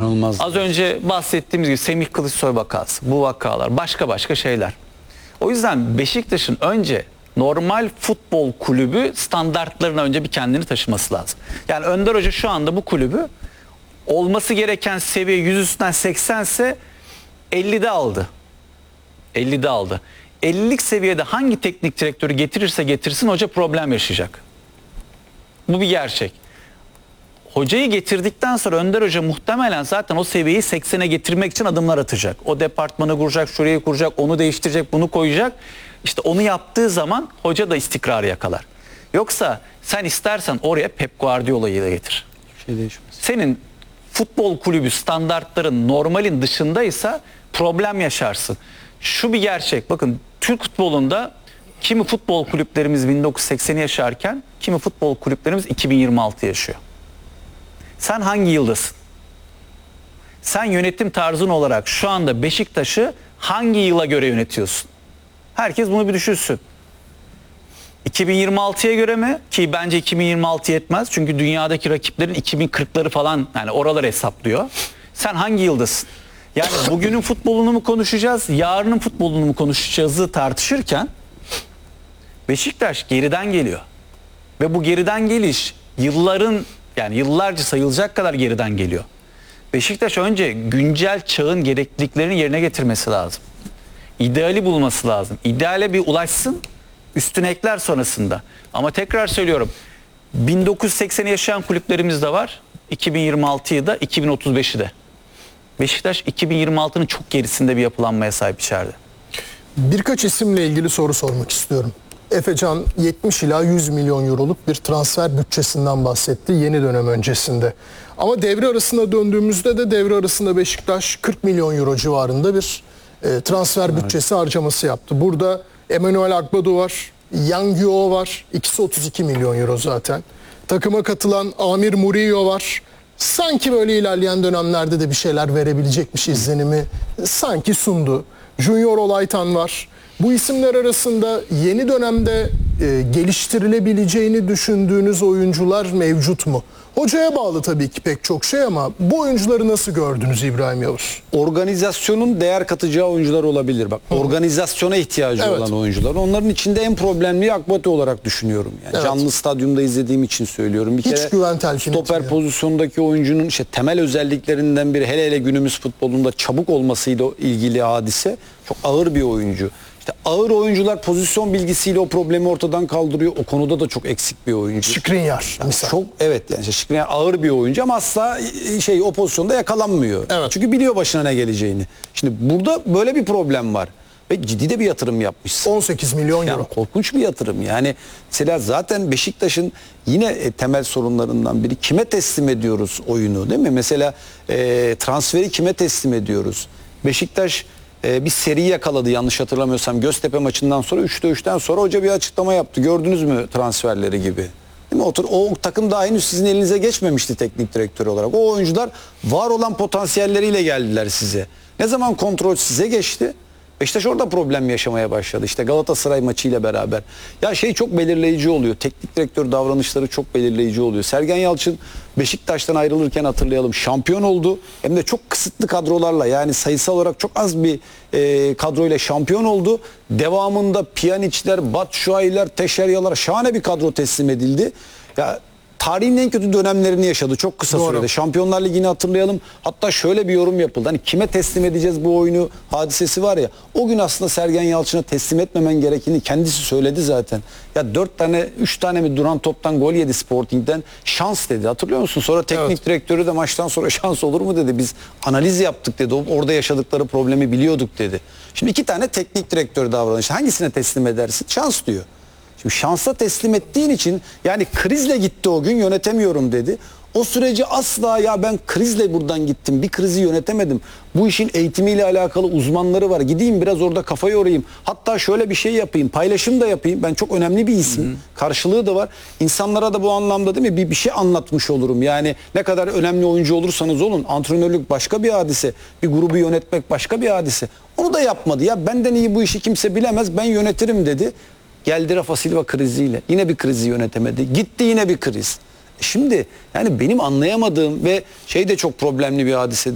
İnanılmaz. Az önce bahsettiğimiz gibi Semih Kılıçsoy vakası, bu vakalar, başka şeyler. O yüzden Beşiktaş'ın önce normal futbol kulübü standartlarına önce bir kendini taşıması lazım. Yani Önder Hoca şu anda bu kulübü olması gereken seviye 100 üstünden 80 ise 50'de aldı. 50'de aldı. 50'lik seviyede hangi teknik direktörü getirirse getirsin hoca problem yaşayacak. Bu bir gerçek. Hocayı getirdikten sonra Önder Hoca muhtemelen zaten o seviyeyi 80'e getirmek için adımlar atacak. O departmanı kuracak, şurayı kuracak, onu değiştirecek, bunu koyacak. İşte onu yaptığı zaman hoca da istikrarı yakalar. Yoksa sen istersen oraya Pep Guardiola'yı da getir. Bir şey değişmez. Senin futbol kulübü standartların normalin dışındaysa problem yaşarsın. Şu bir gerçek. Bakın Türk futbolunda kimi futbol kulüplerimiz 1980'i yaşarken kimi futbol kulüplerimiz 2026 yaşıyor. Sen hangi yıldasın? Sen yönetim tarzın olarak şu anda Beşiktaş'ı hangi yıla göre yönetiyorsun? Herkes bunu bir düşünsün. 2026'ya göre mi? Ki bence 2026 yetmez. Çünkü dünyadaki rakiplerin 2040'ları falan, yani oraları hesaplıyor. Sen hangi yıldasın? Yani bugünün futbolunu mu konuşacağız, yarının futbolunu mu konuşacağızı tartışırken Beşiktaş geriden geliyor. Ve bu geriden geliş yıllarca sayılacak kadar geriden geliyor. Beşiktaş önce güncel çağın gerekliliklerini yerine getirmesi lazım. İdeali bulması lazım. İdeale bir ulaşsın, üstüne ekler sonrasında. Ama tekrar söylüyorum, 1980'i yaşayan kulüplerimiz de var. 2026'yı da, 2035'i de. Beşiktaş 2026'nın çok gerisinde bir yapılanmaya sahip içeride. Birkaç isimle ilgili soru sormak istiyorum. Efecan 70 ila 100 milyon euroluk bir transfer bütçesinden bahsetti yeni dönem öncesinde. Ama devre arasında döndüğümüzde de devre arasında Beşiktaş 40 milyon euro civarında bir transfer bütçesi harcaması yaptı. Burada Emmanuel Agbadu var, Yang Yo var, ikisi 32 milyon euro zaten. Takıma katılan Amir Murillo var. Sanki böyle ilerleyen dönemlerde de bir şeyler verebilecekmiş izlenimi sanki sundu. Junior Olaytan var. Bu isimler arasında yeni dönemde geliştirilebileceğini düşündüğünüz oyuncular mevcut mu? Hocaya bağlı tabii ki pek çok şey ama bu oyuncuları nasıl gördünüz İbrahim Yavuz? Organizasyonun değer katacağı oyuncular olabilir. Bak, organizasyona ihtiyacı olan oyuncular. Onların içinde en problemli Akbati olarak düşünüyorum. Yani canlı stadyumda izlediğim için söylüyorum. Bir hiç kere güven telkin stoper etmiyor. pozisyondaki oyuncunun işte temel özelliklerinden biri, hele günümüz futbolunda çabuk olmasıyla ilgili hadise, çok ağır bir oyuncu. Ağır oyuncular pozisyon bilgisiyle o problemi ortadan kaldırıyor. O konuda da çok eksik bir oyuncu. Skriniar mesela. Çok, evet, yani Skriniar ağır bir oyuncu ama asla o pozisyonda yakalanmıyor. Evet. Çünkü biliyor başına ne geleceğini. Şimdi burada böyle bir problem var. Ve ciddi de bir yatırım yapmışsın. 18 milyon euro. Yani korkunç bir yatırım. Yani mesela zaten Beşiktaş'ın yine temel sorunlarından biri, kime teslim ediyoruz oyunu, değil mi? Mesela transferi kime teslim ediyoruz? Beşiktaş bir seri yakaladı yanlış hatırlamıyorsam Göztepe maçından sonra, 3'te 3'ten sonra hoca bir açıklama yaptı. Gördünüz mü transferleri gibi? Değil mi? O takım daha henüz sizin elinize geçmemişti teknik direktör olarak. O oyuncular var olan potansiyelleriyle geldiler size. Ne zaman kontrol size geçti? Beşiktaş orada problem yaşamaya başladı. İşte Galatasaray maçıyla beraber. Ya çok belirleyici oluyor. Teknik direktör davranışları çok belirleyici oluyor. Sergen Yalçın Beşiktaş'tan ayrılırken hatırlayalım şampiyon oldu. Hem de çok kısıtlı kadrolarla, yani sayısal olarak çok az bir kadroyla şampiyon oldu. Devamında Pjanic'ler, Batshuayi'ler, Teşeryalar, şahane bir kadro teslim edildi. Ya tarihin en kötü dönemlerini yaşadı çok kısa sürede. Şampiyonlar Ligi'ni hatırlayalım. Hatta şöyle bir yorum yapıldı. Hani kime teslim edeceğiz bu oyunu hadisesi var ya. O gün aslında Sergen Yalçın'a teslim etmemen gerektiğini kendisi söyledi zaten. Ya 3 tane mi duran toptan gol yedi Sporting'den, şans dedi. Hatırlıyor musun? Sonra teknik direktörü de maçtan sonra şans olur mu dedi. Biz analiz yaptık dedi. Orada yaşadıkları problemi biliyorduk dedi. Şimdi 2 tane teknik direktör davranışı. Hangisine teslim edersin? Şans diyor. Şimdi şansa teslim ettiğin için, yani krizle gitti o gün, yönetemiyorum dedi. O süreci asla, ya ben krizle buradan gittim, bir krizi yönetemedim. Bu işin eğitimiyle alakalı uzmanları var. Gideyim biraz orada kafa yorayım. Hatta şöyle bir şey yapayım, paylaşım da yapayım. Ben çok önemli bir isim. Karşılığı da var. İnsanlara da bu anlamda, değil mi, bir şey anlatmış olurum. Yani ne kadar önemli oyuncu olursanız olun, antrenörlük başka bir hadise. Bir grubu yönetmek başka bir hadise. Onu da yapmadı. Ya benden iyi bu işi kimse bilemez, ben yönetirim dedi. Geldi Rafa Silva kriziyle. Yine bir krizi yönetemedi. Gitti, yine bir kriz. Şimdi yani benim anlayamadığım ve de çok problemli bir hadisedir.